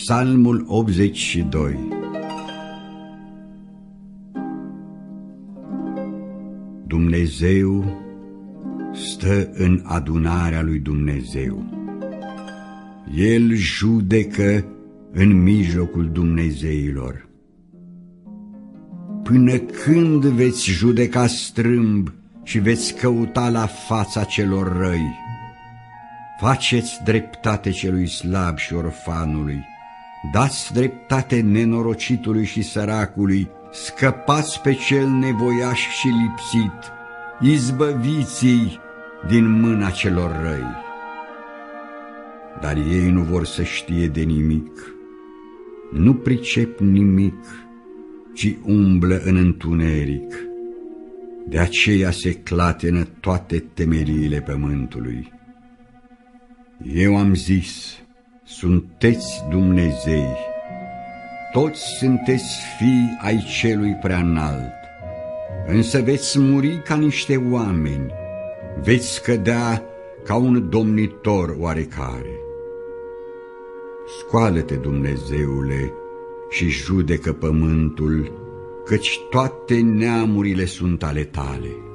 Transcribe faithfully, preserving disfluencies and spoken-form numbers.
Psalmul optzeci și doi. Dumnezeu stă în adunarea lui Dumnezeu. El judecă în mijlocul dumnezeilor. Până când veți judeca strâmb și veți căuta la fața celor răi? Faceți dreptate celui slab și orfanului, dați dreptate nenorocitului și săracului, scăpați pe cel nevoiaș și lipsit, izbăviți-i din mâna celor răi. Dar ei nu vor să știe de nimic, nu pricep nimic, ci umblă în întuneric. De aceea se clatină toate temeliile pământului. Eu am zis, sunteți Dumnezei, toți sunteți fii ai celui preanalt, însă veți muri ca niște oameni, veți scădea ca un domnitor oarecare. Scoală-te, Dumnezeule, și judecă pământul, căci toate neamurile sunt ale tale.